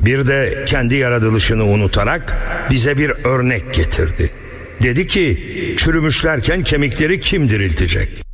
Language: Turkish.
Bir de kendi yaratılışını unutarak bize bir örnek getirdi. Dedi ki, çürümüşlerken kemikleri kim diriltecek?